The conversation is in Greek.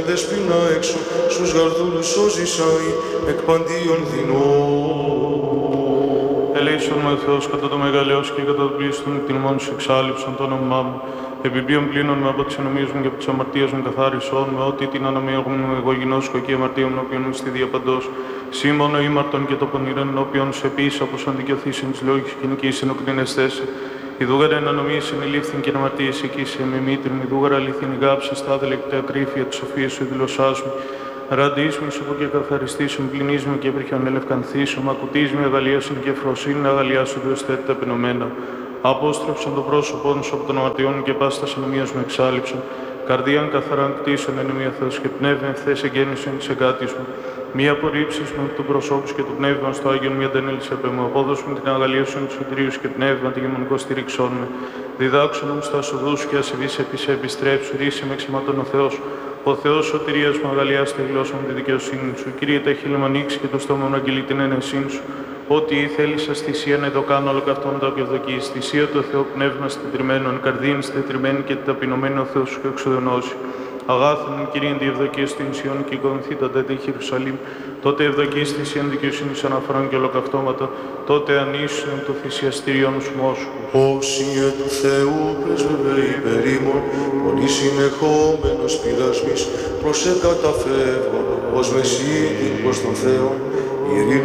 Δεσποινα έξω, στους γαρδούλους σώζεις αη, εκ παντίον δεινών. Ελέησον με ο Θεός κατά το μεγαλέος και κατά το πλήστον εκτιμών σου εξάλληψαν το όνομά μου. Επιπίον πλήνων με από τις ενομίες μου και από τις αμαρτίες μου καθάρισον με ό,τι την αναμείγουν μου εγώ γινώσκω και αμαρτίων όποιον μου στη διαπαντός. Σήμωνο ήμαρτον και το πονηρέν όποιον σε πίσω από σαν δικαιωθήσιν της λόγης και νικήσιν οκτινεστέσαι. Η δούγαρα εν ανομίες ενηλήφθην και αμαρτίες εκεί σε με μήτρην, η δούγαρα αληθήν γάψα στάδελε εκ τα ακρίφεια της σοφίας σου δηλωσάσμη. Ραντίσμη σου που και καθαριστήσουν, πληνίσμη και έπρεχιον ελευκανθήσουν, ακουτίσμη αγαλίασουν και φροσύνη αγαλιάσουν δεωστέτη τα πεινωμένα. Απόστρεψαν το πρόσωπόν σου από των αμαρτιών και πάστα ανομίας μου εξάλληψαν. Καρδίαν καθαράν κτίσον εν μία Θεός και πνεύμα ευθές εγγέννησον της εγκάτης μου. Μία απορρίψεις μου του προσώπου και του πνεύμα στο Άγιον μία τενέλησε επ' μου. Απόδοσου μου την αγαλίασον του Σωτηρίου και πνεύμα τη γεμονικό στηρίξον με. Διδάξον μου στα οδούς και ασεβείς επί σε επιστρέψου, ρίσε με ξημάτων ο Θεός. Ο Θεός σωτηρίας μου αγαλιάστε τη γλώσσα μου τη δικαιοσύνη σου. Κύριε, τα χείλη μου ανοίξει και το στόμα μου αγγελεί την ένεσήν σου. Ό,τι θέλεις ας θυσίαν εδώ κάνω όλο καυτόν τα επιοδοκείς. Θυσία το Θεό πνεύμα στετριμμένο, εν καρδίν στετριμμένη και ταπεινωμένο ο Θεός σου εξοδονώσει. Αγάθεν Κύριε τη ευδοκία στην Σιών και οικονθήτατα τη Ιερουσαλήμ. Τότε ευδοκείς θυσίαν δικαιοσύνης αναφρών και ολοκαυτώματα. Τότε ανήσουν το θυσιαστήριον σου μόσου. Όσιε του Θεού πρεσβεύε υπερήμων, πολύ συνεχόμενος πειρασμής, προσεκαταφεύγον, ως μεσίτην προς τον Θεόν,